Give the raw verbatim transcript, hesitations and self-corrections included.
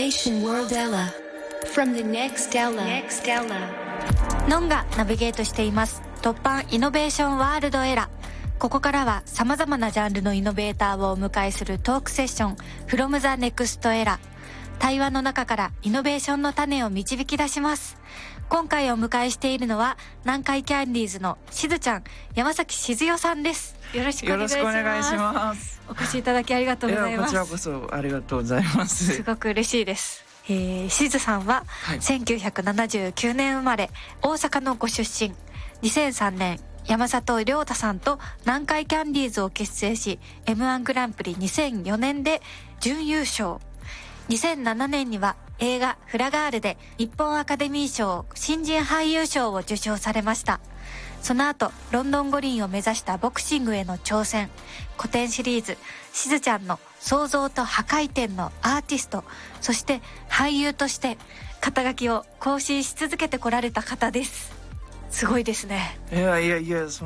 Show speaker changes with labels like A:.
A: Innovation World Ella from the next Ella next Ella
B: ノンがナビゲートしています突版イノベーションワールドエラ。ここからは様々なジャンルのイノベーターをお迎えするトークセッション From the Next Era。 対話の中からイノベーションの種を導き出します。今回お迎えしているのは南海キャンディーズのしずちゃん、山崎しずよさんです。よろしくお願いします。
C: よろしくお願いします。
B: お越しいただきありがとうございます。
C: いやこちらこそありがとうございます。
B: すごく嬉しいです。えー、しずさんはせんきゅうひゃくななじゅうきゅうねん生まれ、大阪のご出身。にせんさんねん山里亮太さんと南海キャンディーズを結成し エムワン グランプリにせんよねんで準優勝。にせんななねんには映画フラガールで日本アカデミー賞新人俳優賞を受賞されました。その後ロンドン五輪を目指したボクシングへの挑戦、古典シリーズしずちゃんの創造と破壊点のアーティスト、そして俳優として肩書きを更新し続けてこられた方です。すごいですね。
C: いやいやいや